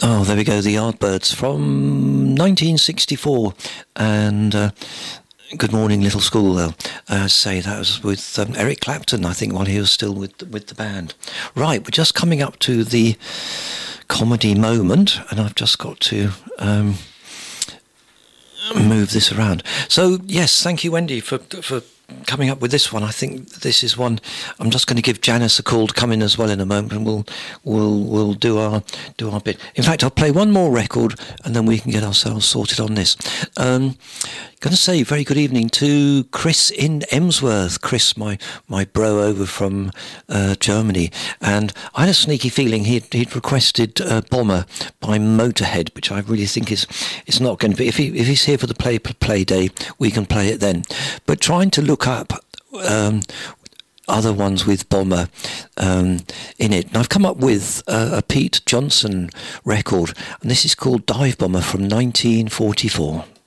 Oh, there we go, the Yardbirds from 1964, and Good Morning Little School. Say that was with Eric Clapton, I think, while he was still with the band. Right, we're just coming up to the comedy moment, and I've just got to move this around. So yes, thank you, Wendy, for coming up with this one. I think this is one. I'm just going to give Janice a call to come in as well in a moment, and we'll do our bit. In fact, I'll play one more record, and then we can get ourselves sorted on this. Going to say very good evening to Chris in Emsworth. Chris, my bro over from Germany, and I had a sneaky feeling he'd requested Bomber by Motorhead, which I really think is not going to be. If he's here for the play day, we can play it then. But trying to look up other ones with Bomber in it, and I've come up with a Pete Johnson record, and this is called Dive Bomber from 1944.